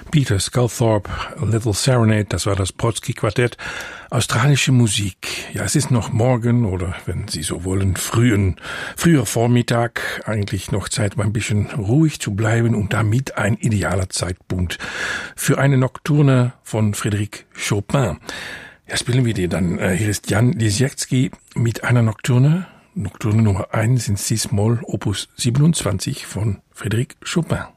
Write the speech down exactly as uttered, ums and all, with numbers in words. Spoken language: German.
Peter Sculthorpe, A Little Serenade, das war das Brodsky-Quartett. Australische Musik. Ja, es ist noch morgen oder, wenn Sie so wollen, frühen, früher Vormittag. Eigentlich noch Zeit, um ein bisschen ruhig zu bleiben und damit ein idealer Zeitpunkt für eine Nocturne von Frédéric Chopin. Ja, spielen wir die dann. Hier ist Jan Lisiecki mit einer Nocturne. Nocturne Nummer eins in Cis-Moll, Opus siebenundzwanzig von Frédéric Chopin.